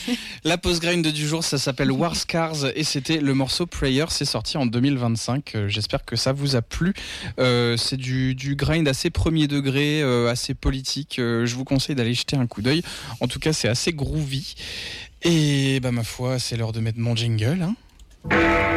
La post-grind du jour, ça s'appelle War Scars et c'était le morceau Prayer, c'est sorti en 2025. J'espère que ça vous a plu. C'est du grind assez premier degré, assez politique. Je vous conseille d'aller jeter un coup d'œil. En tout cas, c'est assez groovy. Et ma foi, c'est l'heure de mettre mon jingle.